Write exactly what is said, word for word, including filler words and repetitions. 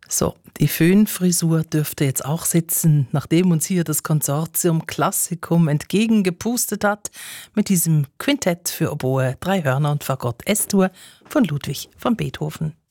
So, die Föhnfrisur dürfte jetzt auch sitzen, nachdem uns hier das Konsortium Classicum entgegengepustet hat mit diesem Quintett für Oboe, drei Hörner und Fagott S-Dur von Ludwig van Beethoven.